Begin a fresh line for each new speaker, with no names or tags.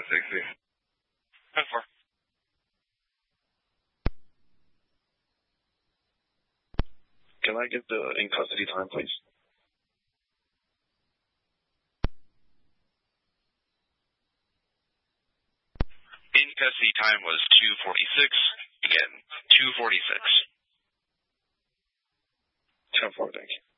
60.
10-4.
Can I get the in custody time, please?
In custody time was 2:46. Again, 2:46.
10-4, thank you.